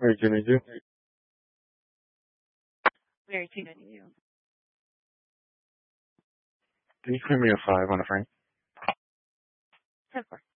Very good, and you? Very good on you. Can you give me a 5 on a Frank? Of course.